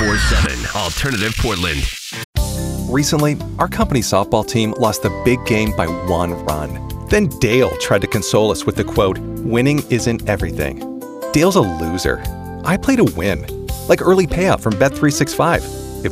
94.7 Alternative Portland. Recently, our company softball team lost the big game by 1 run. Then Dale tried to console us with the quote, "Winning isn't everything." Dale's a loser. I play to win, like early payout from Bet365.